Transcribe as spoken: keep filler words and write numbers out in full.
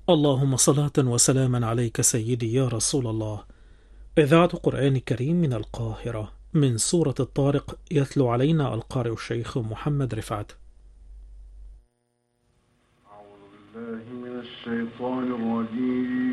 اللهم صلاة وسلاما عليك سيدي يا رسول الله. إذاعة قرآن كريم من القاهرة، من سورة الطارق، يتلو علينا القارئ الشيخ محمد رفعت. أعوذ بالله من الشيطان الرجيم